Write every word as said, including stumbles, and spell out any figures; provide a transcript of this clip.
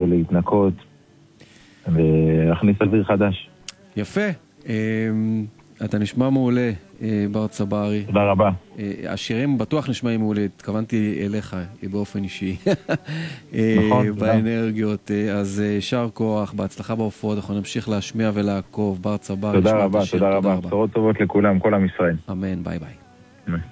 ולהתנקות ולהכניס אוויר חדש. יפה. אתה נשמע מעולה, בר צברי. תודה רבה. השירים בטוח נשמעים מעולה, התכוונתי אליך באופן אישי. נכון, תודה. באנרגיות, אז שר כוח, בהצלחה בהופעות, אנחנו נמשיך להשמיע ולעקוב. בר צברי, תודה רבה, תודה רבה. בשורות טובות לכולם, כל עם ישראל. אמן, ביי ביי.